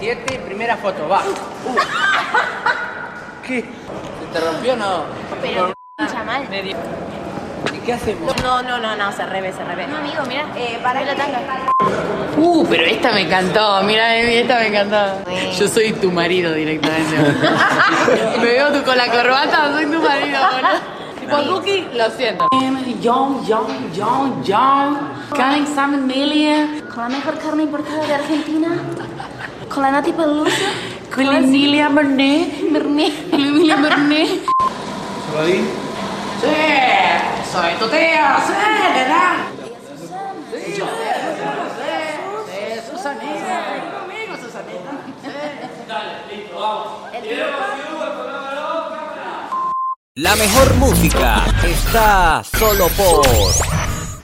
7, primera foto, va. ¿Qué? ¿Se te rompió o no? Pero chamal. ¿Y qué hacemos? No, se reve. No, amigo, mira, para la tanga. Pero esta me encantó, mira, esta me encantó. Yo soy tu marido directamente. Me veo tú con la corbata, soy tu marido, boludo. Tipo Duki, lo siento. Young. Calling Sam Emilia. Con la mejor carne importada de Argentina. Con la Nati Pelusa. Con la Emilia Bernet. Emilia Bernet. ¿Rodín? Sí, soy tu tía, sí, ¿verdad? Sí, Susanita. Conmigo, Susanita. Dale, listo, vamos. La mejor música está solo por